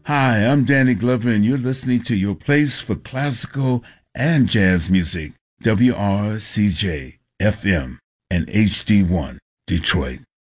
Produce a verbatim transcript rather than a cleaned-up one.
Hi, I'm Danny Glover, and you're listening to your place for classical and jazz music, W R C J F M and H D one, Detroit.